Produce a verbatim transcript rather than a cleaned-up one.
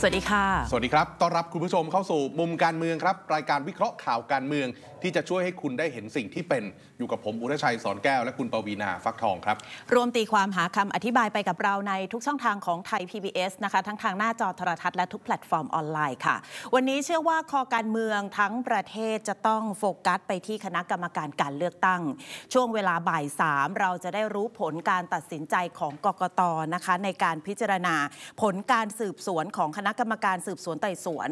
วัสดีค่ะสวัสดีครับต้อนรับคุณผู้ชมเข้าสู่มุมการเมืองครับรายการวิเคราะห์ข่าวการเมืองที่จะช่วยให้คุณได้เห็นสิ่งที่เป็นอยู่กับผมอุทัยชัยสอนแก้วและคุณปวีณาฟักทองครับรวมตีความหาคำอธิบายไปกับเราในทุกช่องทางของไทย พี บี เอส นะคะทั้งทางหน้าจอโทรทัศน์และทุกแพลตฟอร์มออนไลน์ค่ะวันนี้เชื่อว่าคอการเมืองทั้งประเทศจะต้องโฟกัสไปที่คณะกรรมการการเลือกตั้งช่วงเวลาบ่ายสามเราจะได้รู้ผลการตัดสินใจของกกต.นะคะในการพิจารณาผลการสืบสวนของคณะกรรมการสืบสวนไต่สวน